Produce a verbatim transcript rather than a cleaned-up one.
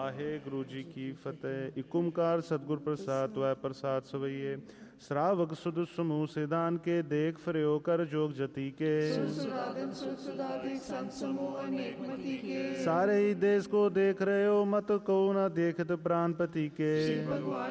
वाहे गुरु जी की फतेह। इक ओंकार सतगुर प्रसाद वै प्रसाद सवैये। श्रावक सुध समूह सिदान के देख फरियो कर जोग जति के। सारे ही देश को देख रहे हो मत को न देखत प्राणपति के।